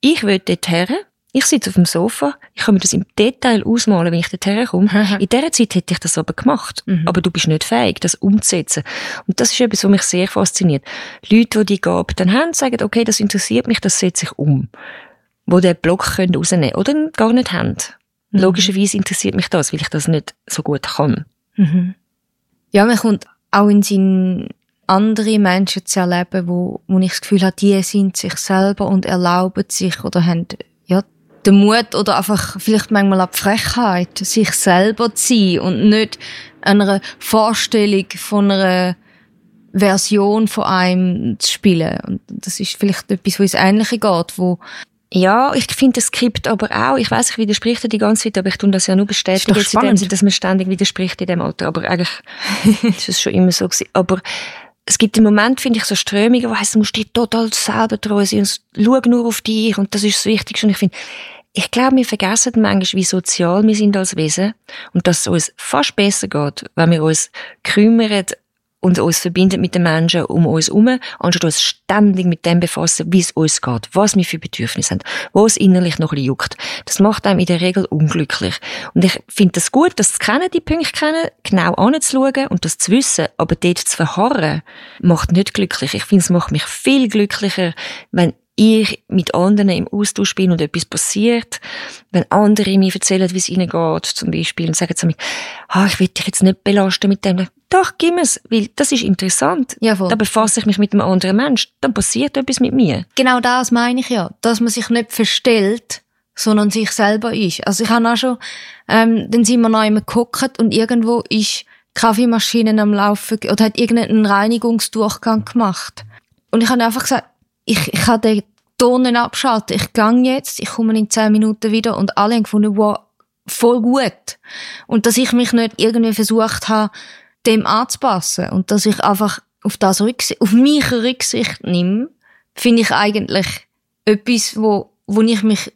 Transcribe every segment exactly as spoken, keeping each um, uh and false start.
ich will dort her, ich sitze auf dem Sofa, ich kann mir das im Detail ausmalen, wenn ich dort herkomme. In dieser Zeit hätte ich das aber gemacht. Mhm. Aber du bist nicht fähig, das umzusetzen. Und das ist etwas, was mich sehr fasziniert. Leute, die die Gabe dann haben, sagen, okay, das interessiert mich, das setze ich um. Die den Block rausnehmen können oder gar nicht haben. Mhm. Logischerweise interessiert mich das, weil ich das nicht so gut kann. Mhm. Ja, man kommt auch in Sinn, andere Menschen zu erleben, wo, wo ich das Gefühl habe, die sind sich selber und erlauben sich oder haben, ja, den Mut oder einfach vielleicht manchmal auch die Frechheit, sich selber zu sein und nicht einer Vorstellung von einer Version von einem zu spielen. Und das ist vielleicht etwas, wo ins Ähnliche geht, wo ja, ich finde das Skript aber auch, ich weiss, ich widerspreche dir die ganze Zeit, aber ich tue das ja nur bestätigen, in dem Sinne, dass man ständig widerspricht in dem Alter, aber eigentlich ist es schon immer so gewesen. Aber es gibt im Moment, finde ich, so Strömungen, wo heisst, du musst dir total selber treu sein und schau nur auf dich und das ist das Wichtigste. Und ich finde, ich glaube, wir vergessen manchmal, wie sozial wir sind als Wesen und dass es uns fast besser geht, wenn wir uns kümmern und uns verbinden mit den Menschen um uns herum, anstatt uns ständig mit dem befassen, wie es uns geht, was wir für Bedürfnisse haben, wo es innerlich noch ein bisschen juckt. Das macht einem in der Regel unglücklich. Und ich finde das gut, das zu kennen, die Punkte kennen, genau anzuschauen und das zu wissen, aber dort zu verharren, macht nicht glücklich. Ich finde, es macht mich viel glücklicher, wenn ich mit anderen im Austausch bin und etwas passiert, wenn andere mir erzählen, wie es ihnen geht, zum Beispiel, und sagen zu mir, ah, ich will dich jetzt nicht belasten mit dem. Doch, gib mir's, weil das ist interessant. Ja, voll. Da befasse ich mich mit einem anderen Menschen, dann passiert etwas mit mir. Genau das meine ich ja, dass man sich nicht verstellt, sondern sich selber ist. Also ich habe auch schon, ähm, dann sind wir noch einmal geguckt und irgendwo ist die Kaffeemaschine am Laufen oder hat irgendeinen Reinigungsdurchgang gemacht. Und ich habe einfach gesagt, ich, ich kann den Ton nicht abschalten. Ich gehe jetzt, ich komme in zehn Minuten wieder und alle haben gefunden, wow, voll gut. Und dass ich mich nicht irgendwie versucht habe, dem anzupassen und dass ich einfach auf das Rücksicht, auf mich Rücksicht nehme, finde ich eigentlich etwas, wo, wo ich mich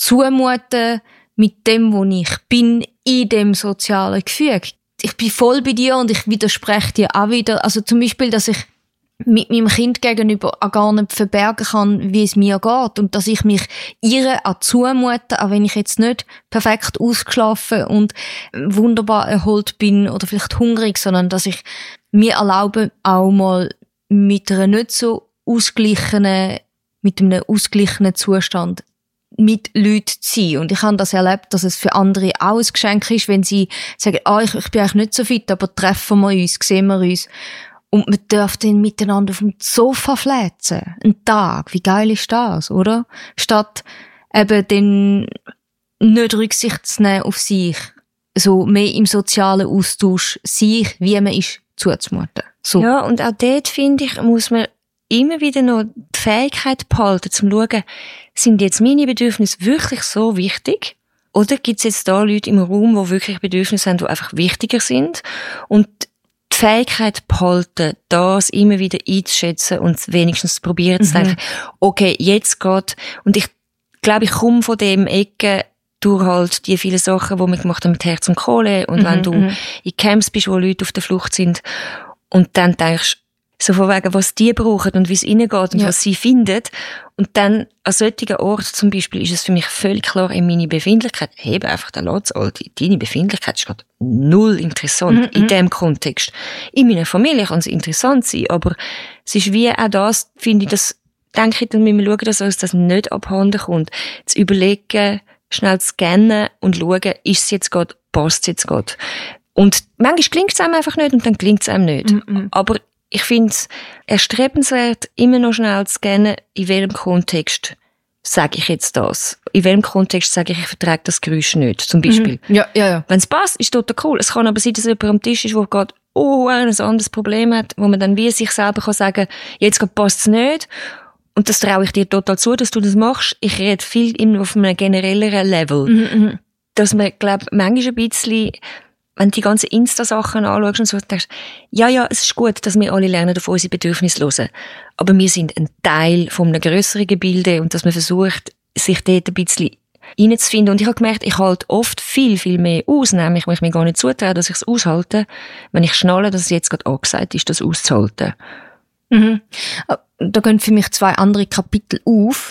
zumute mit dem, wo ich bin, in dem sozialen Gefüge. Ich bin voll bei dir und ich widerspreche dir auch wieder. Also zum Beispiel, dass ich mit meinem Kind gegenüber auch gar nicht verbergen kann, wie es mir geht. Und dass ich mich ihr auch zumute, auch wenn ich jetzt nicht perfekt ausgeschlafen und wunderbar erholt bin oder vielleicht hungrig, sondern dass ich mir erlaube, auch mal mit einer nicht so ausgeglichenen, mit einem ausgeglichenen Zustand mit Leuten zu sein. Und ich habe das erlebt, dass es für andere auch ein Geschenk ist, wenn sie sagen, ah, ich, ich bin eigentlich nicht so fit, aber treffen wir uns, sehen wir uns. Und man darf dann miteinander auf dem Sofa flätzen. Einen Tag. Wie geil ist das, oder? Statt eben dann nicht Rücksicht zu nehmen auf sich. So mehr im sozialen Austausch sich, wie man ist, zuzumuten. So. Ja, und auch dort, finde ich, muss man immer wieder noch die Fähigkeit behalten, zum schauen, sind jetzt meine Bedürfnisse wirklich so wichtig? Oder gibt es jetzt da Leute im Raum, die wirklich Bedürfnisse haben, die einfach wichtiger sind? Und die Fähigkeit behalten, das immer wieder einzuschätzen und wenigstens zu probieren mhm. zu denken, okay, jetzt geht, und ich glaube, ich komme von dem Ecke durch halt die vielen Sachen, die wir gemacht haben mit Herz und Kohle und mhm. wenn du mhm. in Camps bist, wo Leute auf der Flucht sind und dann denkst, so von wegen, was die brauchen und wie es ihnen geht und ja. was sie finden. Und dann, an solchen Orten zum Beispiel, ist es für mich völlig klar, in meine Befindlichkeit, hebe einfach den Latz, Alte, deine Befindlichkeit ist gerade null interessant mhm. in diesem Kontext. In meiner Familie kann es interessant sein, aber es ist wie auch das, finde ich, das, denke ich, dann müssen wir schauen, dass uns das nicht abhanden kommt. Zu überlegen, schnell zu scannen und schauen, ist es jetzt gerade, passt es jetzt gerade. Und manchmal klingt es einem einfach nicht und dann klingt es einem nicht. Mhm. Aber ich finde es erstrebenswert, immer noch schnell zu scannen, in welchem Kontext sage ich jetzt das. In welchem Kontext sage ich, ich vertrage das Geräusch nicht, zum Beispiel. Mhm. Ja, ja, ja. Wenn es passt, ist total cool. Es kann aber sein, dass jemand am Tisch ist, der gerade oh, ein anderes Problem hat, wo man dann wie sich selber kann sagen, jetzt passt es nicht. Und das traue ich dir total zu, dass du das machst. Ich rede viel immer auf einem generelleren Level. Mhm, dass man, glaube manchmal ein bisschen, wenn du die ganzen Insta-Sachen anschaust und so, denkst, ja, ja, es ist gut, dass wir alle lernen, auf unsere Bedürfnisse zu hören. Aber wir sind ein Teil von einem grösseren Gebilde und dass man versucht, sich dort ein bisschen reinzufinden. Und ich habe gemerkt, ich halte oft viel, viel mehr aus, nämlich, wenn ich mir gar nicht zutraue, dass ich es aushalte, wenn ich schnalle, dass es jetzt gerade angesagt ist, das auszuhalten. Mhm. Da gehen für mich zwei andere Kapitel auf.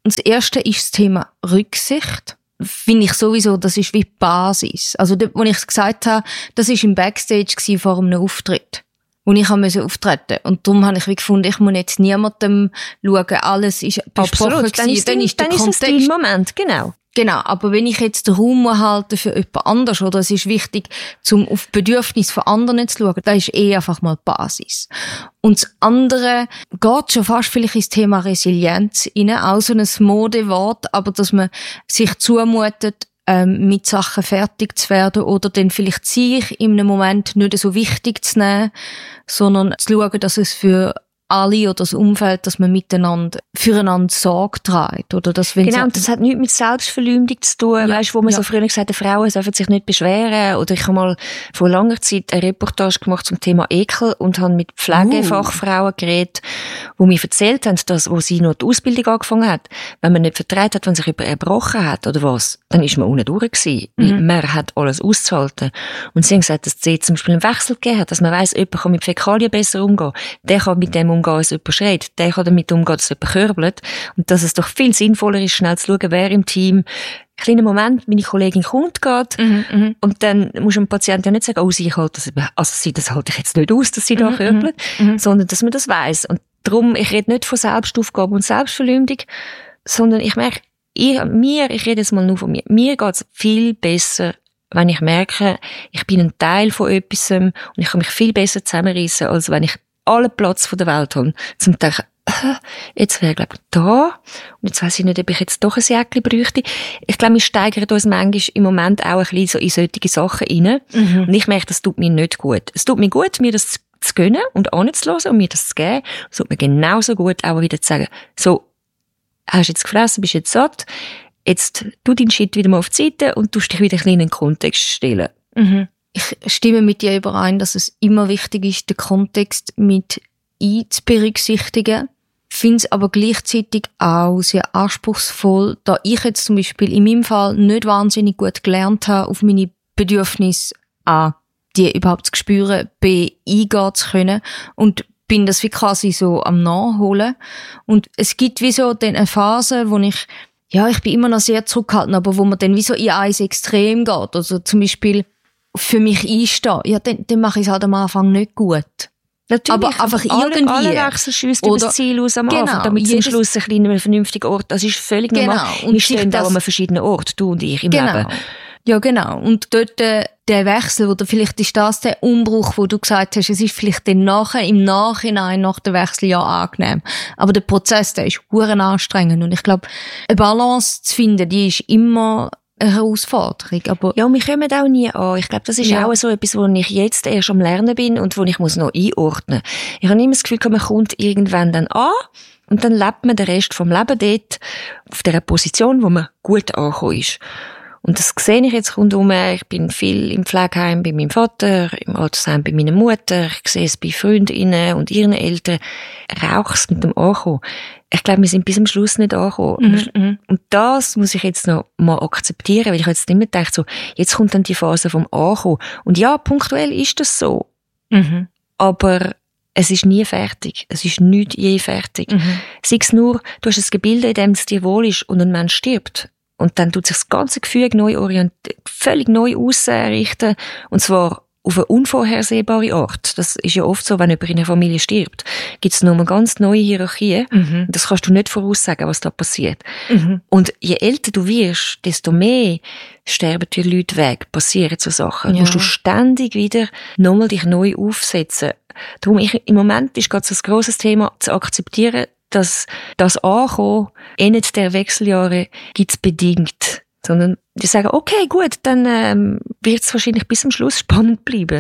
das erste ist das Thema Rücksicht. Finde ich sowieso, das ist wie die Basis. Also, dort, wo ich es gesagt habe, das war im Backstage vor einem Auftritt, wo ich auftreten musste. Und darum habe ich wie gefunden, ich muss jetzt niemandem schauen, alles ist besprochen. Absolut, dann ist, dann ist, dann ist es ein Moment, genau. Genau, aber wenn ich jetzt den Raum halte für jemand anderes, oder es ist wichtig, zum auf die Bedürfnisse von anderen zu schauen, das ist eh einfach mal die Basis. Und das andere geht schon fast vielleicht ins Thema Resilienz rein, auch so ein Modewort, aber dass man sich zumutet, ähm, mit Sachen fertig zu werden oder dann vielleicht sich in einem Moment nicht so wichtig zu nehmen, sondern zu schauen, dass es für alle oder das Umfeld, dass man miteinander füreinander Sorge trägt. Oder dass, genau, und das hat nichts mit Selbstverleumdung zu tun. Ja, weißt, wo man ja. so früher gesagt hat, Frauen dürfen sich nicht beschweren. Oder ich habe mal vor langer Zeit eine Reportage gemacht zum Thema Ekel und habe mit Pflegefachfrauen uh. geredet, die mir erzählt haben, dass, wo sie noch die Ausbildung angefangen hat, wenn man nicht vertraut hat, wenn sich jemand erbrochen hat oder was, dann ist man unten durch gewesen. Mhm. Man hat alles auszuhalten. Und sie haben gesagt, dass es zum Beispiel einen Wechsel gegeben hat, dass man weiss, jemand kann mit Fäkalien besser umgehen. Der kann mit dem umgehen, als jemand schreit. Der kann damit umgehen, dass jemand körbelt. Und dass es doch viel sinnvoller ist, schnell zu schauen, wer im Team, kleiner Moment, meine Kollegin kommt geht, mhm, und dann muss dem Patienten ja nicht sagen, oh, sie halt das, also sie, das halte ich jetzt nicht aus, dass sie da mhm, körbelt, mhm. sondern dass man das weiss. Und darum, ich rede nicht von Selbstaufgabe und Selbstverleumdung, sondern ich merke, ich, mir, ich rede jetzt mal nur von mir, mir geht's viel besser, wenn ich merke, ich bin ein Teil von etwas und ich kann mich viel besser zusammenreissen, als wenn ich allen Platz von der Welt habe, zum denken, äh, jetzt wäre, glaube ich, da, und jetzt weiss ich nicht, ob ich jetzt doch ein Jäckchen bräuchte. Ich glaube, wir steigern uns manchmal im Moment auch ein bisschen so in solche Sachen rein. Mhm. Und ich merke, das tut mir nicht gut. Es tut mir gut, mir das zu gönnen und anzuhören und mir das zu geben. Es tut mir genauso gut, auch wieder zu sagen, so, hast jetzt gefressen, bist jetzt satt, jetzt tu deinen Shit wieder mal auf die Seite und tust dich wieder ein bisschen in den Kontext stellen. Mhm. Ich stimme mit dir überein, dass es immer wichtig ist, den Kontext mit einzuberücksichtigen. Ich finde es aber gleichzeitig auch sehr anspruchsvoll, da ich jetzt zum Beispiel in meinem Fall nicht wahnsinnig gut gelernt habe, auf meine Bedürfnisse A, die überhaupt zu spüren, B, eingehen zu können und bin das wie quasi so am Nachholen. Und es gibt wie so eine Phase, wo ich, ja, ich bin immer noch sehr zurückhaltend, aber wo man dann wie so in eins Extrem geht. Also zum Beispiel für mich einstehen, ja, dann, dann mache ich es halt am Anfang nicht gut. Natürlich, aber einfach alle, irgendwie. Alle wechseln schiessen über das Ziel aus am genau, Anfang, damit sie am Schluss ein bisschen einen vernünftigen Ort, das ist völlig genau, normal. Und wir stehen auch an einem verschiedenen Ort, du und ich im genau. Leben. Ja, genau. Und dort äh, der Wechsel, oder vielleicht ist das der Umbruch, wo du gesagt hast, es ist vielleicht dann nachher, im Nachhinein, nach dem Wechsel ja angenehm. Aber der Prozess, der ist verdammt anstrengend. Und ich glaube, eine Balance zu finden, die ist immer eine Herausforderung. Aber ja, und wir kommen auch nie an. Ich glaube, das ist ja auch so etwas, wo ich jetzt erst am Lernen bin und wo ich muss noch einordnen muss. Ich habe immer das Gefühl, man kommt irgendwann dann an und dann lebt man den Rest vom Leben dort auf der Position, wo man gut angekommen ist. Und das sehe ich jetzt rundum. Ich bin viel im Pflegeheim bei meinem Vater, im Altersheim bei meiner Mutter. Ich sehe es bei Freundinnen und ihren Eltern. Rauch's mit dem Ankommen. Ich glaube, wir sind bis zum Schluss nicht angekommen. Mhm. Und das muss ich jetzt noch mal akzeptieren, weil ich jetzt nicht mehr denke, so, jetzt kommt dann die Phase vom Ankommen. Und ja, punktuell ist das so. Mhm. Aber es ist nie fertig. Es ist nicht je fertig. Mhm. Sei es nur, du hast ein Gebilde, in dem es dir wohl ist und ein Mensch stirbt. Und dann tut sich das ganze Gefüge neu orientieren, völlig neu ausrichten. Und zwar auf eine unvorhersehbare Art. Das ist ja oft so, wenn jemand in einer Familie stirbt, gibt es nochmal ganz neue Hierarchien. Mhm. Das kannst du nicht voraussagen, was da passiert. Mhm. Und je älter du wirst, desto mehr sterben die Leute weg, passieren so Sachen. Ja. Musst du ständig wieder nochmal dich neu aufsetzen. Darum, ich, im Moment ist gerade so ein grosses Thema, zu akzeptieren, dass das Ankommen Ende der Wechseljahre gibt's bedingt. Sondern die sagen, okay, gut, dann ähm, wird es wahrscheinlich bis zum Schluss spannend bleiben.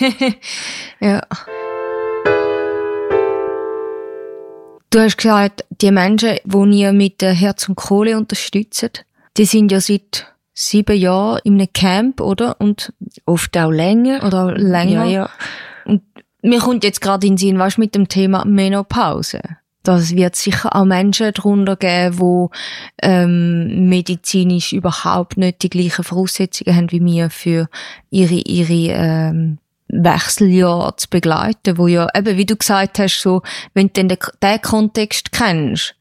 Ja. Du hast gesagt, die Menschen, die ihr mit Herz und Kohle unterstützt, die sind ja seit sieben Jahren in einem Camp, oder? Und oft auch länger. Oder auch länger. Ja, ja. Und mir kommt jetzt gerade in den Sinn, weißt du, mit dem Thema Menopause. Das wird sicher auch Menschen darunter geben, die ähm, medizinisch überhaupt nicht die gleichen Voraussetzungen haben wie wir für ihre ihre ähm, Wechseljahre zu begleiten, wo ja eben, wie du gesagt hast, so, wenn du den, den Kontext kennst,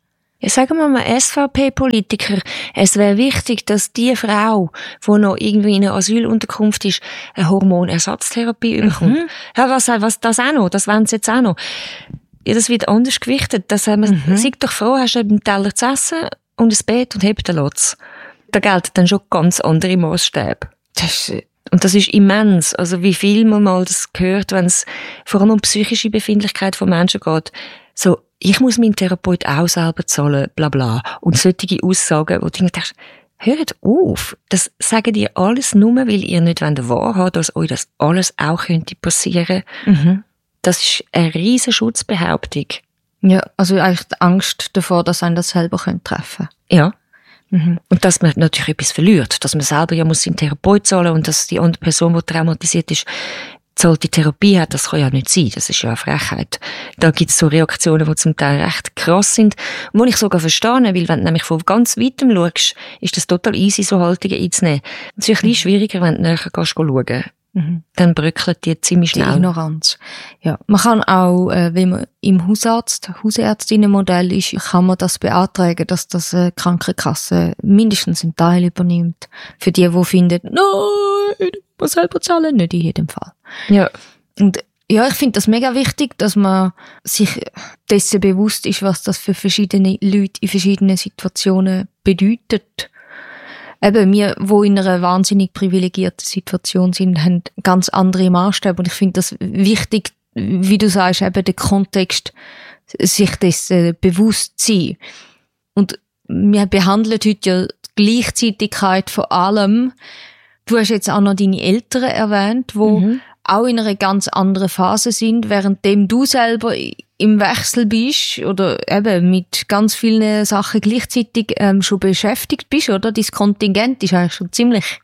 Ja, sagen wir mal, S V P-Politiker, es wäre wichtig, dass die Frau, die noch irgendwie in einer Asylunterkunft ist, eine Hormonersatztherapie mhm. bekommt. Ja, was, was, das auch noch, das wollen sie jetzt auch noch. Ja, das wird anders gewichtet. Das haben wir, mhm. Sei doch froh, hast du einen Teller zu essen und ein Bett und hebt den Lotz. Da gelten dann schon ganz andere Maßstäbe. Das ist, und das ist immens. Also, wie viel man mal das gehört, wenn es vor allem um psychische Befindlichkeit von Menschen geht. So, ich muss meinen Therapeut auch selber zahlen, bla bla. Und solche Aussagen, wo du denkst, hört auf. Das sagen die alles nur, weil ihr nicht wahrhabt, dass euch das alles auch könnte passieren. Mhm. Das ist eine riesen Schutzbehauptung. Ja, also eigentlich die Angst davor, dass einen das selber treffen könnte. Ja. Mhm. Und dass man natürlich etwas verliert. Dass man selber ja muss seinen Therapeut zahlen und dass die andere Person, die traumatisiert ist, zahlt die Therapie hat, das kann ja nicht sein. Das ist ja eine Frechheit. Da gibt es so Reaktionen, die zum Teil recht krass sind, wo ich sogar verstehe, weil wenn du nämlich von ganz weitem schaust, ist das total easy, so Haltungen einzunehmen. Es ist ein bisschen schwieriger, wenn du näher gehst, schauen. Mhm. Dann bröckelt die ziemlich schnell. Die Ignoranz. Ja. Man kann auch, äh, wenn man im Hausarzt, Hausärztinnenmodell ist, kann man das beantragen, dass das äh, Krankenkasse mindestens einen Teil übernimmt. Für die, die finden, nein, man selber zahlen, nicht in jedem Fall. Ja. Und ja, ich finde das mega wichtig, dass man sich dessen bewusst ist, was das für verschiedene Leute in verschiedenen Situationen bedeutet. Eben, wir, die in einer wahnsinnig privilegierten Situation sind, haben ganz andere Maßstäbe. Und ich finde das wichtig, wie du sagst, eben der Kontext, sich dessen bewusst zu sein. Und wir behandeln heute ja die Gleichzeitigkeit von allem. Du hast jetzt auch noch deine Eltern erwähnt, die mhm. auch in einer ganz anderen Phase sind, währenddem du selber im Wechsel bist oder eben mit ganz vielen Sachen gleichzeitig ähm, schon beschäftigt bist, oder? Dein Kontingent ist eigentlich schon ziemlich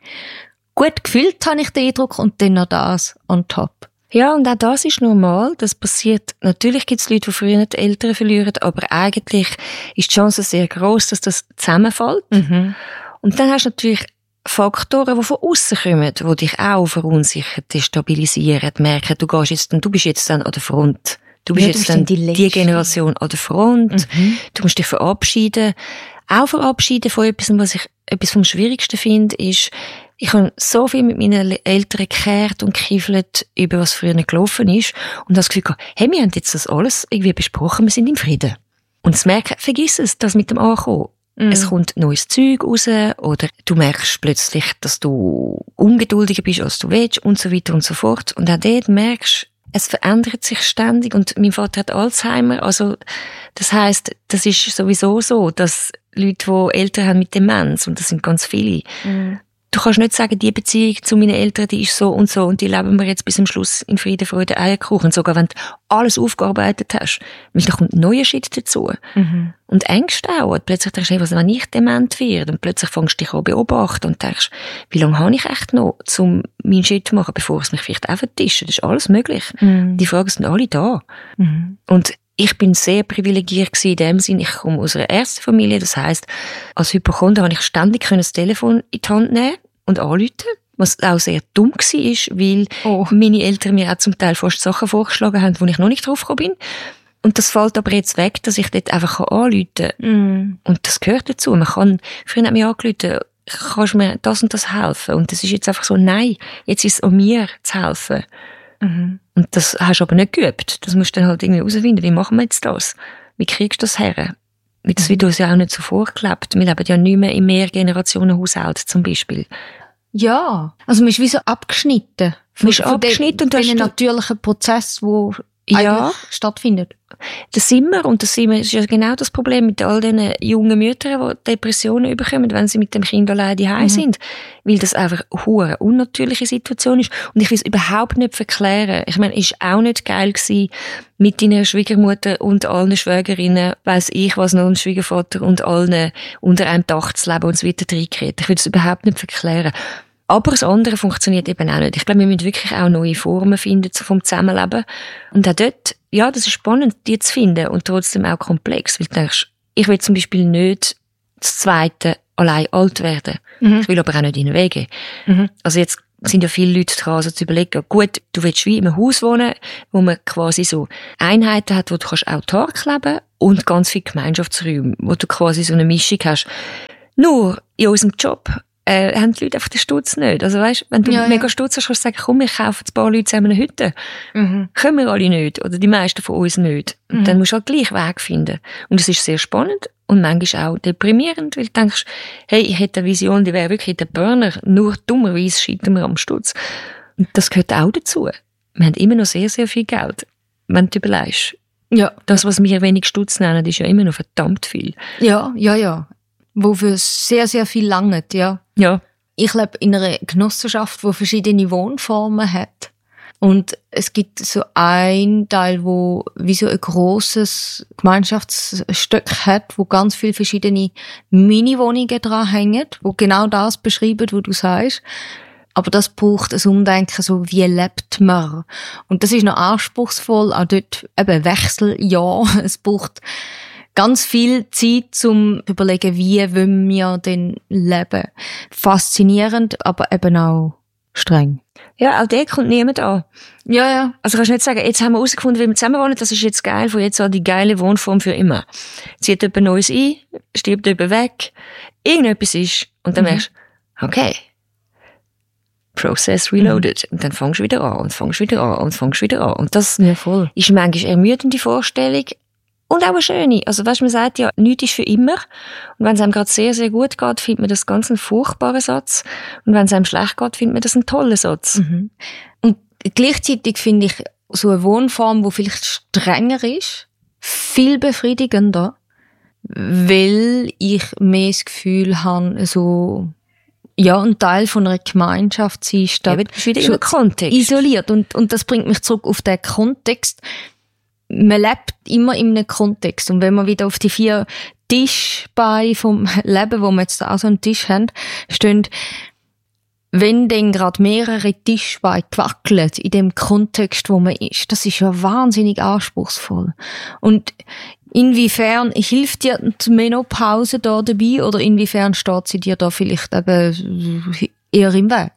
gut gefüllt, habe ich den Eindruck, und dann noch das on top. Ja, und auch das ist normal. Das passiert. Natürlich gibt es Leute, die früher die Eltern verlieren, aber eigentlich ist die Chance sehr gross, dass das zusammenfällt. Mhm. Und dann hast du natürlich Faktoren, die von aussen kommen, die dich auch verunsichern, destabilisieren, merken, du gehst jetzt, du bist jetzt dann an der Front. Du bist ja, jetzt dann die, die Generation an der Front. Mhm. Du musst dich verabschieden. Auch verabschieden von etwas, was ich etwas vom Schwierigsten finde, ist, ich habe so viel mit meinen Eltern gekehrt und gekiffelt über was früher gelaufen ist und das Gefühl gehabt, hey, wir haben jetzt das alles irgendwie besprochen, wir sind im Frieden. Und das merken, vergiss es, das mit dem Ankommen. Mm. Es kommt neues Zeug raus oder du merkst plötzlich, dass du ungeduldiger bist, als du willst und so weiter und so fort. Und auch dort merkst, es verändert sich ständig und mein Vater hat Alzheimer, also das heisst, das ist sowieso so, dass Leute, die Eltern haben mit Demenz, und das sind ganz viele, mm. du kannst nicht sagen, die Beziehung zu meinen Eltern, die ist so und so und die leben wir jetzt bis zum Schluss in Frieden, Freude, Eierkuchen, sogar wenn du alles aufgearbeitet hast, weil da kommt ein neuer Shit dazu. Mhm. Und Ängste auch. Und plötzlich denkst du, hey, was, wenn ich dement werde? Und plötzlich fängst du dich an beobachten und denkst, wie lange habe ich echt noch, um meinen Shit zu machen, bevor es mich vielleicht auch vertischen? Das ist alles möglich. Mhm. Die Fragen sind alle da. Mhm. Und ich bin sehr privilegiert gewesen in dem Sinn, ich komme aus einer Ärztefamilie, das heisst, als Hypochonder habe ich ständig das Telefon in die Hand nehmen und anrufen, was auch sehr dumm war, weil oh. meine Eltern mir auch zum Teil fast Sachen vorgeschlagen haben, wo ich noch nicht drauf gekommen bin. Und das fällt aber jetzt weg, dass ich dort einfach anrufen kann. Mm. Und das gehört dazu. Man kann, früher hat mich angerufen, kannst du mir das und das helfen? Und das ist jetzt einfach so, nein, jetzt ist es an mir zu helfen. Mhm. Und das hast du aber nicht geübt. Das musst du dann halt irgendwie herausfinden. Wie machen wir jetzt das? Wie kriegst du das her? Weil das wird uns ja auch nicht so vorgelebt. Wir leben ja nicht mehr in Mehrgenerationen-Haushalten zum Beispiel. Ja. Also man ist wie so abgeschnitten. Man ist abgeschnitten und du hast einen natürlichen Prozess, der ja stattfindet. Das sind wir, und das sind wir, ist ja genau das Problem mit all diesen jungen Müttern, die Depressionen bekommen, wenn sie mit dem Kind allein daheim mhm. sind. Weil das einfach eine hure unnatürliche Situation ist. Und ich will es überhaupt nicht verklären. Ich meine, es war auch nicht geil gewesen, mit deiner Schwiegermutter und allen Schwägerinnen, weiss ich was noch, und Schwiegervater und allen unter einem Dach zu leben und so weiter reingeredet. Ich will es überhaupt nicht verklären. Aber das andere funktioniert eben auch nicht. Ich glaube, wir müssen wirklich auch neue Formen finden vom Zusammenleben. Und auch dort, ja, das ist spannend, die zu finden und trotzdem auch komplex. Weil du denkst, ich will zum Beispiel nicht das Zweite allein alt werden. Mhm. Ich will aber auch nicht in den Weg gehen. Mhm. Also jetzt sind ja viele Leute dran, also zu überlegen, gut, du willst wie in einem Haus wohnen, wo man quasi so Einheiten hat, wo du kannst autark leben und ganz viele Gemeinschaftsräume, wo du quasi so eine Mischung hast. Nur in unserem Job äh, haben die Leute einfach den Stutz nicht. Also weißt, wenn du ja, mega ja. Stutz hast, kannst du sagen, komm, wir kaufen ein paar Leute zusammen eine Hütte. Mhm. Können wir alle nicht. Oder die meisten von uns nicht. Und Mhm. dann musst du halt gleich Weg finden. Und es ist sehr spannend und manchmal auch deprimierend, weil du denkst, hey, ich hätte eine Vision, die wäre wirklich der Burner. Nur dummerweise scheitern wir am Stutz. Und das gehört auch dazu. Wir haben immer noch sehr, sehr viel Geld. Wenn du überlegst. Ja. Das, was wir wenig Stutz nennen, ist ja immer noch verdammt viel. Ja, ja, ja. Wofür sehr, sehr viel langt, ja. Ja. Ich lebe in einer Genossenschaft, die verschiedene Wohnformen hat. Und es gibt so einen Teil, wo wie so ein grosses Gemeinschaftsstück hat, wo ganz viele verschiedene Mini-Wohnungen dran hängen, wo genau das beschreiben, was du sagst. Aber das braucht ein Umdenken, so wie lebt man. Und das ist noch anspruchsvoll, auch dort eben Wechsel, ja. Es braucht ganz viel Zeit zum überlegen, wie wollen wir denn leben. Faszinierend, aber eben auch streng. Ja, auch der kommt niemand an. Ja, ja. Also kannst du nicht sagen, jetzt haben wir herausgefunden, wie wir zusammen wohnen, das ist jetzt geil, von jetzt an die geile Wohnform für immer. Zieht jemand Neues ein, stirbt jemand weg, irgendetwas ist, und dann Mhm. merkst du, okay, Process reloaded. Mhm. Und dann fängst du wieder an, und fängst wieder an, und fängst wieder an. Und das Ja, voll. ist manchmal eine ermüdende Vorstellung. Und auch eine schöne. Also, weißt, man sagt ja, nichts ist für immer. Und wenn es einem gerade sehr, sehr gut geht, findet man das ganz einen furchtbaren Satz. Und wenn es einem schlecht geht, findet man das einen tollen Satz. Mhm. Und gleichzeitig finde ich so eine Wohnform, die vielleicht strenger ist, viel befriedigender, weil ich mehr das Gefühl habe, so, ja, ein Teil von einer Gemeinschaft zu sein, statt Ja, du bist wieder im Kontext. isoliert. Und, und das bringt mich zurück auf den Kontext. Man lebt immer in einem Kontext. Und wenn man wieder auf die vier Tischbeine vom Leben, wo wir jetzt auch so einen Tisch haben, stehen, wenn dann gerade mehrere Tischbeine wackeln in dem Kontext, wo man ist, das ist ja wahnsinnig anspruchsvoll. Und inwiefern hilft dir die Menopause da dabei oder inwiefern steht sie dir da vielleicht eben eher im Weg?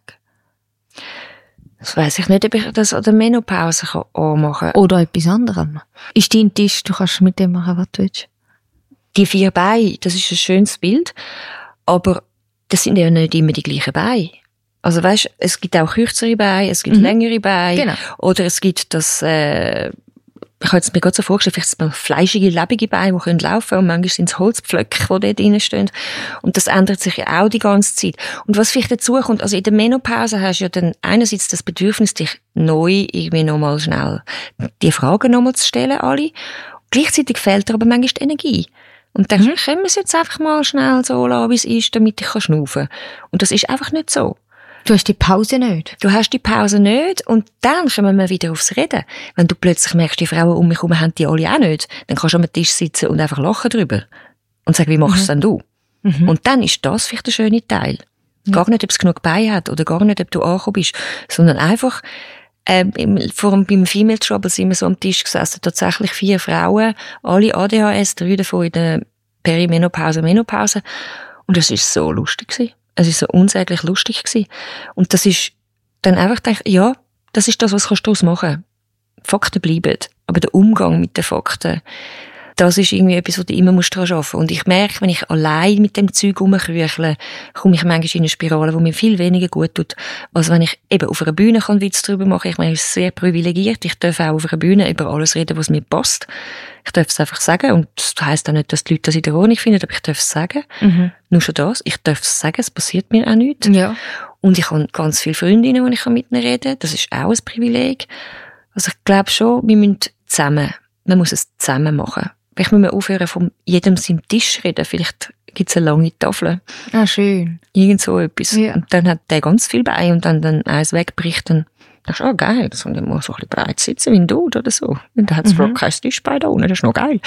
Das weiss ich nicht, ob ich das an der Menopause anmachen kann. Oder etwas anderem. Ist dein Tisch, du kannst mit dem machen, was du willst. Die vier Beine, das ist ein schönes Bild, aber das sind ja nicht immer die gleichen Beine. Also weisst, es gibt auch kürzere Beine, es gibt Mhm. längere Beine. Genau. Oder es gibt das, äh, ich habe es mir gerade so vorgestellt, vielleicht sind es fleischige, lebendige Beine, die können laufen, und manchmal sind es Holzpflöcke, die dort drin stehen. Und das ändert sich ja auch die ganze Zeit. Und was vielleicht dazu kommt, also in der Menopause hast du ja dann einerseits das Bedürfnis, dich neu irgendwie nochmal schnell die Fragen nochmal zu stellen, alle. Gleichzeitig fehlt dir aber manchmal die Energie. Und dann mhm. können wir es jetzt einfach mal schnell so lassen, wie es ist, damit ich schnaufen kann. Und das ist einfach nicht so. Du hast die Pause nicht. Du hast die Pause nicht, und dann kommen wir wieder aufs Reden. Wenn du plötzlich merkst, die Frauen um mich herum haben die alle auch nicht, dann kannst du am Tisch sitzen und einfach lachen drüber. Und sagen, wie machst du es denn du? Mhm. Und dann ist das vielleicht der schöne Teil. Mhm. Gar nicht, ob es genug Beine hat, oder gar nicht, ob du angekommen bist, sondern einfach, ähm, vor dem, beim Female Trouble sind wir so am Tisch gesessen, tatsächlich vier Frauen, alle A D H S, drei davon in der Perimenopause, Menopause. Und das ist so lustig gewesen. Es ist so unsäglich lustig gewesen. Und das ist dann einfach gedacht, ja, das ist das, was kannst du daraus machen. Fakten bleiben. Aber der Umgang mit den Fakten, das ist irgendwie etwas, wo du immer musst dran arbeiten musst. Und ich merke, wenn ich allein mit dem Zeug rumkrüchle, komme ich manchmal in eine Spirale, die mir viel weniger gut tut, als wenn ich eben auf einer Bühne einen Witz drüber mache. Ich meine, ich bin sehr privilegiert. Ich darf auch auf einer Bühne über alles reden, was mir passt. Ich darf es einfach sagen. Und das heisst auch nicht, dass die Leute das in der Ordnung finden, aber ich darf es sagen. Mhm. Nur schon das. Ich darf es sagen, es passiert mir auch nichts. Ja. Und ich habe ganz viele Freundinnen, die ich mit ihnen reden kann. Das ist auch ein Privileg. Also ich glaube schon, wir müssen zusammen, man muss es zusammen machen. Vielleicht müssen wir aufhören, von jedem seinem Tisch reden. Vielleicht gibt es eine lange Tafel. Ah, schön. Irgend so etwas. Ja. Und dann hat der ganz viel bei, und dann, dann eins wegbricht, dann denkst du, ah, geil, das soll ich mal so ein bisschen breit sitzen wie ein Dude oder so. Und dann hat es mhm. kein Tisch bei da unten, das ist noch geil.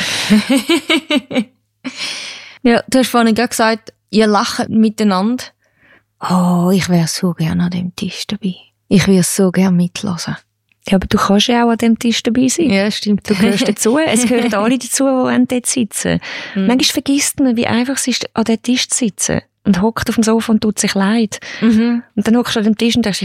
Ja, du hast vorhin gerade gesagt, ihr lacht miteinander. Oh, ich wäre so gerne an dem Tisch dabei. Ich würde so gerne mitlassen. Ja, aber du kannst ja auch an dem Tisch dabei sein. Ja, stimmt. Du gehörst dazu. Es gehören alle dazu, die dort sitzen. Mhm. Manchmal vergisst man, wie einfach es ist, an dem Tisch zu sitzen. Und hockt auf dem Sofa und tut sich leid. Mhm. Und dann hockst du an dem Tisch und denkst, ich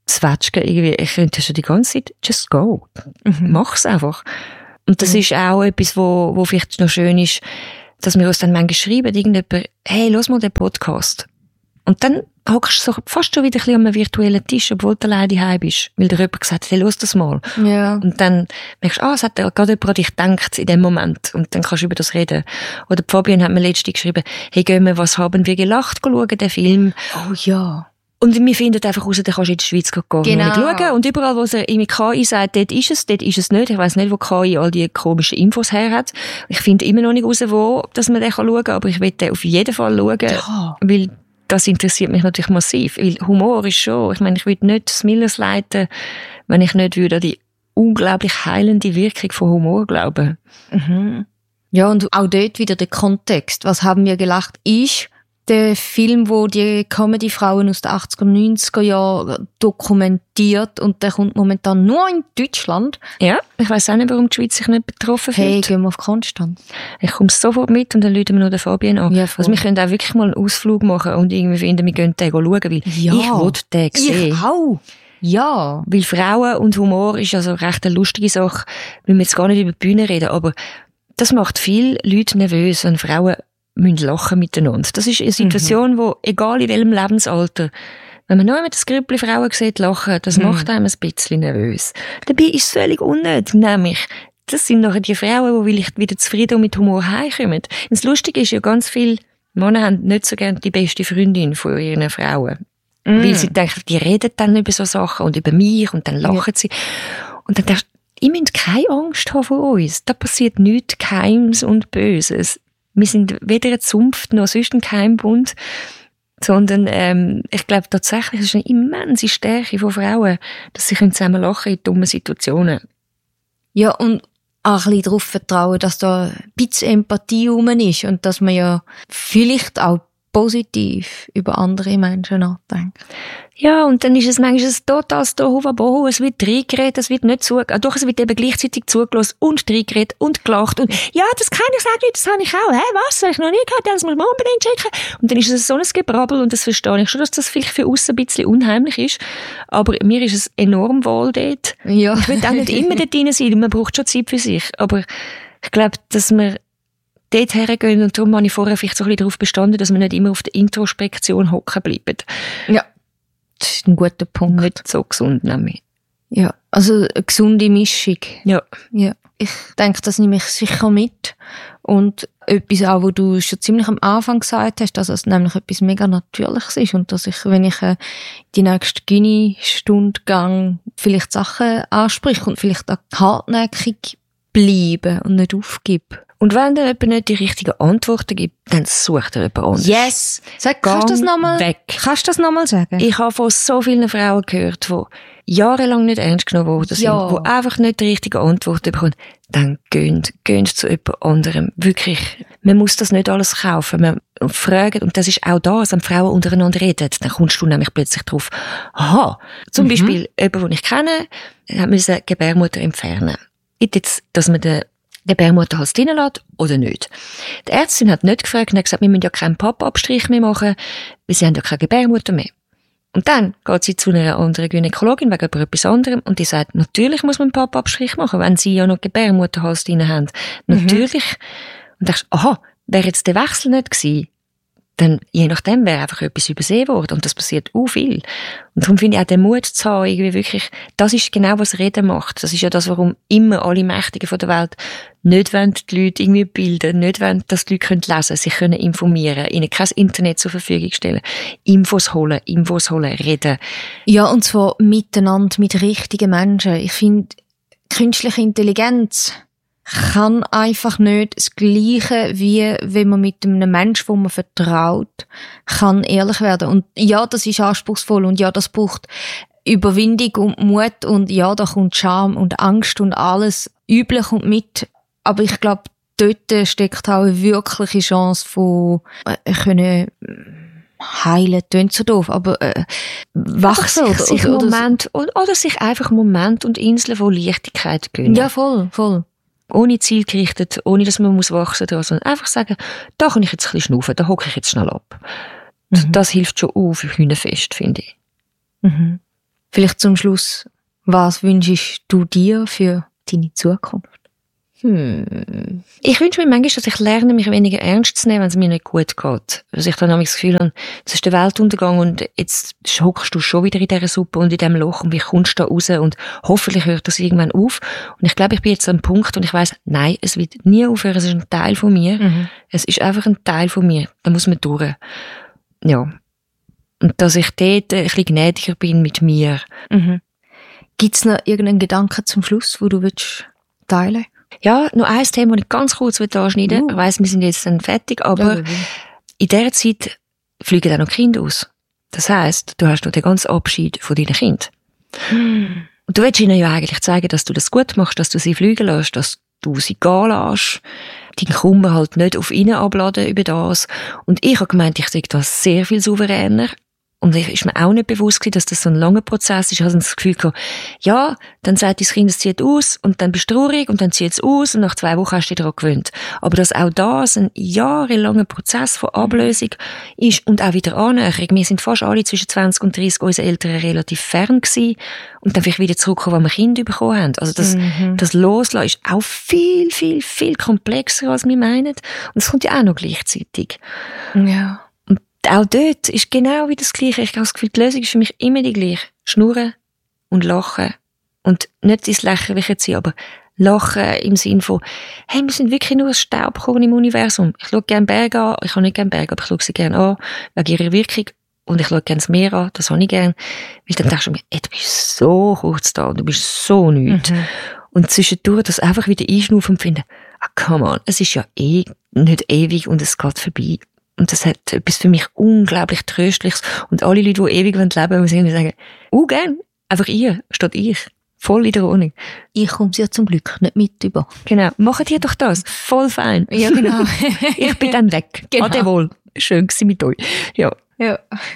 zwetschgen. Irgendwie, ich könnte schon die ganze Zeit, just go. Mhm. Mach's einfach. Und das mhm. ist auch etwas, wo, wo vielleicht noch schön ist, dass wir uns dann manchmal schreiben, irgendjemand, hey, lass mal den Podcast. Und dann hockst du so fast schon wieder ein bisschen an einem virtuellen Tisch, obwohl du alleine daheim bist. Weil dir jemand gesagt hat, hey, lass das mal. Ja. Und dann merkst du, ah, es hat gerade jemand an dich gedacht in dem Moment. Und dann kannst du über das reden. Oder Fabian hat mir letztens geschrieben, hey, gehen wir, was haben wir gelacht, schauen, den Film. Oh ja. Und wir finden einfach raus, dann kannst du in die Schweiz gehen genau. und schauen. Und überall, wo es irgendwie K I sagt, dort ist es, dort ist es nicht. Ich weiss nicht, wo K I all die komischen Infos her hat. Ich finde immer noch nicht raus, wo, dass man den schauen kann. Aber ich will den auf jeden Fall schauen. Ja. Weil das interessiert mich natürlich massiv. Weil Humor ist schon, ich meine, ich würde nicht das Millers leiten, wenn ich nicht würde an die unglaublich heilende Wirkung von Humor glauben. Mhm. Ja, und auch dort wieder der Kontext. Was haben wir gelacht? Ich, der Film, wo die Comedy-Frauen aus den achtziger und neunziger Jahren dokumentiert und der kommt momentan nur in Deutschland. Ja, ich weiss auch nicht, warum die Schweiz sich nicht betroffen fühlt. Hey, gehen wir auf Konstanz. Ich komme sofort mit und dann rufen wir noch den Fabian an. Ja, also wir können auch wirklich mal einen Ausflug machen und irgendwie finden, wir gehen den schauen, weil ja, ich will den sehen. Ich auch. Ja. Weil Frauen und Humor ist also recht eine lustige Sache, weil wir jetzt gar nicht über die Bühne reden, aber das macht viele Leute nervös, wenn Frauen müssen lachen miteinander. Das ist eine Situation, mhm. wo, egal in welchem Lebensalter, wenn man nur mit das Grüppli Frauen sieht, lachen, das mhm. macht einem ein bisschen nervös. Dabei ist es völlig unnötig, nämlich, das sind nachher die Frauen, die vielleicht wieder zufrieden und mit Humor heimkommen. Das Lustige ist ja, ganz viele Männer haben nicht so gerne die beste Freundin von ihren Frauen. Mhm. Weil sie denken, die reden dann über so Sachen und über mich und dann lachen ja. sie. Und dann denkst du, ihr müsst keine Angst haben vor uns. Da passiert nichts Geheimes und Böses. Wir sind weder ein Zunft noch sonst ein Geheimbund, sondern ähm, ich glaube tatsächlich, es ist eine immense Stärke von Frauen, dass sie zusammen lachen in dummen Situationen. Ja, und auch ein bisschen darauf vertrauen, dass da ein bisschen Empathie rum ist und dass man ja vielleicht auch positiv über andere Menschen nachdenkt. Ja, und dann ist es manchmal ein totales Tohuwabohu, es wird reingeredet, es wird nicht zugelassen, doch es wird eben gleichzeitig zugelassen und reingeredet und gelacht und ja, das kann ich sagen, das habe ich auch, hä, was, das habe ich noch nie gehört, das muss man unbedingt checken. Und dann ist es so ein Gebrabbel und das verstehe ich schon, dass das vielleicht für uns ein bisschen unheimlich ist, aber mir ist es enorm wohl dort. Ja. Ich will auch nicht immer dort drin sein, man braucht schon Zeit für sich, aber ich glaube, dass wir dort hergehen und darum habe ich vorher vielleicht so ein bisschen darauf bestanden, dass wir nicht immer auf der Introspektion hocken bleiben. Ja. Das ist ein guter Punkt. Nicht so gesund, nämlich. Ja, also eine gesunde Mischung. Ja. Ja. Ich denke, das nehme ich sicher mit. Und etwas auch, was du schon ziemlich am Anfang gesagt hast, dass es nämlich etwas mega Natürliches ist und dass ich, wenn ich äh, die nächste Gyni-Stunde gehe, vielleicht Sachen anspreche und vielleicht auch hartnäckig bleibe und nicht aufgebe. Und wenn dir jemand nicht die richtigen Antworten gibt, dann sucht er jemand anderes. Yes! Sag, kannst du das nochmal? Weg. Kannst du das nochmal sagen? Ich habe von so vielen Frauen gehört, die jahrelang nicht ernst genommen worden sind, ja. die einfach nicht die richtigen Antworten bekommen. Dann geht, geht zu jemand anderem. Wirklich. Man muss das nicht alles kaufen. Man fragt, und das ist auch das, wenn Frauen untereinander reden, dann kommst du nämlich plötzlich drauf. Aha. Zum mhm. Beispiel, jemand, den ich kenne, hat müssen Gebärmutter entfernen. Jetzt, dass man den Gebärmutterhals drinnen lässt oder nicht. Die Ärztin hat nicht gefragt und hat gesagt, wir müssen ja keinen Pappabstrich mehr machen, weil sie haben ja keine Gebärmutter mehr. Und dann geht sie zu einer anderen Gynäkologin wegen etwas anderem und die sagt, natürlich muss man einen Pappabstrich machen, wenn sie ja noch Gebärmutterhals drin haben. Mhm. Natürlich. Und dachte, aha, wäre jetzt der Wechsel nicht gewesen, dann je nachdem wäre einfach etwas übersehen worden. Und das passiert auch viel. Und darum finde ich auch den Mut zu haben, irgendwie wirklich, das ist genau, was Reden macht. Das ist ja das, warum immer alle Mächtigen von der Welt nicht wollen, die Leute irgendwie bilden, nicht wollen, dass die Leute lesen können, sich können informieren, ihnen kein Internet zur Verfügung stellen, Infos holen, Infos holen, reden. Ja, und zwar miteinander, mit richtigen Menschen. Ich finde, künstliche Intelligenz kann einfach nicht das Gleiche, wie wenn man mit einem Menschen, wo man vertraut, kann ehrlich werden. Und ja, das ist anspruchsvoll und ja, das braucht Überwindung und Mut und ja, da kommt Scham und Angst und alles Üble kommt mit. Aber ich glaube, dort steckt auch eine wirkliche Chance von äh, können heilen, klingt so doof, aber äh, wachsen oder, sich oder, Moment, oder, oder sich einfach Moment und Inseln von Leichtigkeit gönnen. Ja, voll, voll. Ohne zielgerichtet, ohne dass man muss wachsen muss, sondern einfach sagen, da kann ich jetzt ein bisschen schnaufen, da hocke ich jetzt schnell ab. Mhm. Das hilft schon auf für Hühnerfest, finde ich. Mhm. Vielleicht zum Schluss, was wünschst du dir für deine Zukunft? Hm. Ich wünsche mir manchmal, dass ich lerne, mich weniger ernst zu nehmen, wenn es mir nicht gut geht. Dass ich dann das Gefühl habe, es ist der Weltuntergang und jetzt hockst du schon wieder in dieser Suppe und in diesem Loch und wie kommst du da raus und hoffentlich hört das irgendwann auf. Und ich glaube, ich bin jetzt an einem Punkt und ich weiss, nein, es wird nie aufhören, es ist ein Teil von mir. Mhm. Es ist einfach ein Teil von mir. Da muss man durch. Ja. Und dass ich dort ein bisschen gnädiger bin mit mir. Mhm. Gibt es noch irgendeinen Gedanken zum Schluss, wo du willst teilen? Ja, noch ein Thema, das ich ganz kurz anschneiden will. Uh. Ich weiss, wir sind jetzt dann fertig, aber ja, in dieser Zeit fliegen auch noch Kinder aus. Das heisst, du hast noch den ganzen Abschied von deinen Kindern. Mm. Und du willst ihnen ja eigentlich zeigen, dass du das gut machst, dass du sie fliegen lässt, dass du sie gehen lässt. Deinen Kummer halt nicht auf ihnen abladen über das. Und ich habe gemeint, ich sage das sehr viel souveräner. Und ich ist mir auch nicht bewusst gewesen, dass das so ein langer Prozess ist. Ich hatte das Gefühl gehabt, ja, dann sagt das Kind, es zieht aus, und dann bist du traurig, und dann zieht es aus, und nach zwei Wochen hast du dich daran gewöhnt. Aber dass auch das ein jahrelanger Prozess von Ablösung ist und auch wieder Annäherung. Wir sind fast alle zwischen zwanzig und dreißig unsere Eltern relativ fern gewesen und dann vielleicht wieder zurückkommen, wenn wir Kinder bekommen haben. Also das, mhm. das Loslassen ist auch viel, viel, viel komplexer, als wir meinen. Und es kommt ja auch noch gleichzeitig. Ja. Auch dort ist genau wie das Gleiche. Ich habe das Gefühl, die Lösung ist für mich immer die gleiche. Schnurren und lachen. Und nicht ins Lächerliche ziehen, aber lachen im Sinn von, hey, wir sind wirklich nur ein Staubkorn im Universum. Ich schaue gerne Berge an, ich habe nicht gerne Berge, aber ich schaue sie gerne an, wegen ihrer Wirkung. Und ich schaue gerne das Meer an, das habe ich gerne. Weil dann denkst du mir, hey, du bist so kurz da, du bist so nichts. Mhm. Und zwischendurch das einfach wieder einschnaufen und finden, ah, come on, es ist ja eh nicht ewig und es geht vorbei. Und das hat etwas für mich unglaublich Tröstliches. Und alle Leute, die ewig leben wollen, müssen irgendwie sagen, oh, gern, einfach ihr, statt ich. Voll in der Ordnung. Ich komme ja zum Glück nicht mit über. Genau, macht ihr doch das. Voll fein. Ja, genau. Ich bin dann weg. Genau. Ade wohl. Schön gewesen mit euch. Ja. Ja.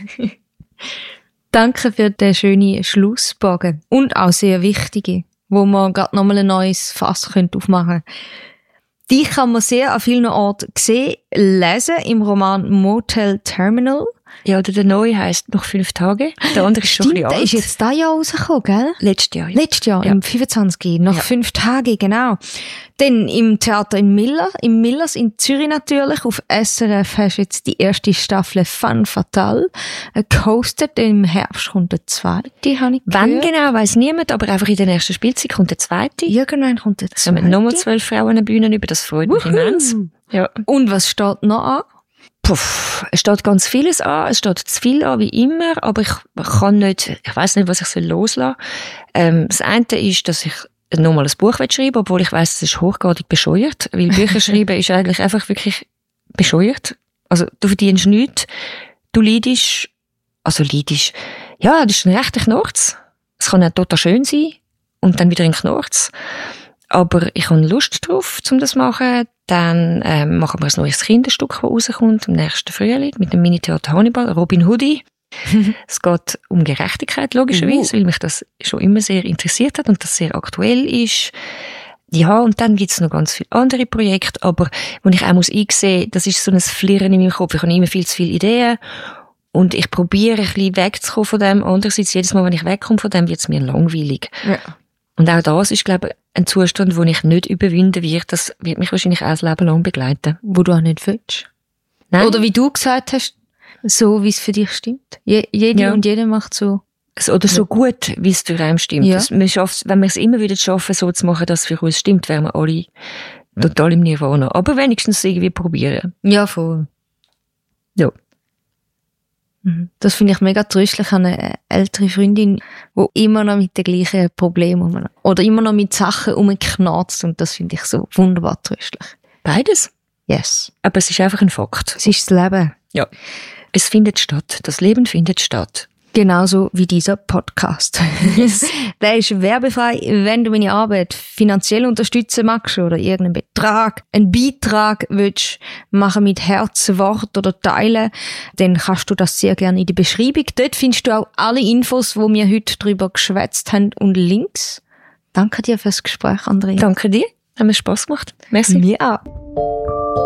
Danke für den schönen Schlussbogen. Und auch sehr wichtige, wo man gerade nochmal ein neues Fass aufmachen könnte. Die kann man sehr an vielen Orten sehen, lesen im Roman Motel Terminal. Ja, oder der neue heisst «Noch fünf Tage». Der andere ist schon ein bisschen alt. Der ist jetzt dieses Jahr rausgekommen, gell? Letztes Jahr. Ja. Letztes Jahr, ja. im fünfundzwanzig. Noch ja. fünf Tage, genau. Dann im Theater in Miller, im Millers in Zürich natürlich. Auf S R F hast du jetzt die erste Staffel «Femme Fatale» gehostet. Im Herbst kommt der zweite, habe ich Wann genau, weiss niemand, aber einfach in der nächsten Spielzeit kommt der zweite. Irgendwann kommt der zweite. Wir haben nochmal zwölf Frauen an der Bühne über, das freut mich immens. Ja. Und was steht noch an? Puff, es steht ganz vieles an, es steht zu viel an, wie immer, aber ich kann nicht, ich weiss nicht, was ich loslassen soll. Ähm, das eine ist, dass ich nochmal ein Buch schreiben will, obwohl ich weiss, es ist hochgradig bescheuert, weil Bücher schreiben ist eigentlich einfach wirklich bescheuert. Also, du verdienst nichts, du leidest, also leidest, ja, das ist ein rechter Knurz. Es kann auch total schön sein und dann wieder ein Knurz. Aber ich habe Lust drauf, um das zu machen. Dann ähm, machen wir ein neues Kinderstück, das rauskommt im nächsten Frühling mit dem Mini-Theater Hannibal, Robin Hoodie. Es geht um Gerechtigkeit, logischerweise, uh. weil mich das schon immer sehr interessiert hat und das sehr aktuell ist. Ja, und dann gibt's noch ganz viele andere Projekte, aber wo ich auch muss einsehen, das ist so ein Flirren in meinem Kopf. Ich habe immer viel zu viele Ideen und ich probiere ein bisschen wegzukommen von dem. Andererseits, jedes Mal, wenn ich wegkomme von dem, wird's mir langweilig. Ja. Und auch das ist, glaube ich, ein Zustand, den ich nicht überwinden werde. Das wird mich wahrscheinlich auch das Leben lang begleiten. Wo du auch nicht willst. Nein. Oder wie du gesagt hast, so wie es für dich stimmt. Je, jede ja. und jeder macht so. Oder so gut, wie es für einen stimmt. Ja. Das, man schafft, wenn wir es immer wieder schaffen, so zu machen, dass es für uns stimmt, wären wir alle total im Nirvana. Aber wenigstens irgendwie probieren. Ja, voll. Ja. Das finde ich mega tröstlich an eine ältere Freundin, die immer noch mit den gleichen Problemen oder immer noch mit Sachen umknarzt, und das finde ich so wunderbar tröstlich. Beides? Yes. Aber es ist einfach ein Fakt. Es ist das Leben. Ja. Es findet statt. Das Leben findet statt. Genauso wie dieser Podcast. Yes. Der ist werbefrei. Wenn du meine Arbeit finanziell unterstützen magst oder irgendeinen Betrag, einen Beitrag willst machen mit Herz, Wort oder teilen, dann kannst du das sehr gerne in der Beschreibung. Dort findest du auch alle Infos, wo wir heute drüber geschwätzt haben, und Links. Danke dir fürs Gespräch, Andrea. Danke dir. Hat mir Spass gemacht. Merci. Mir auch.